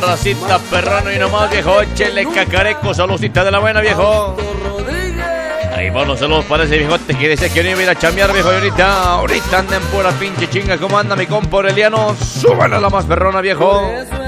racita perrano y nomás, viejo. Échele cacareco, saludcita de la buena, viejo. Ahí van los saludos para ese viejote que decía que no iba a ir a chambear, viejo. Y ahorita anda en pura pinche chinga. ¿Cómo anda mi compa Aureliano? Súbala la más perrona, viejo.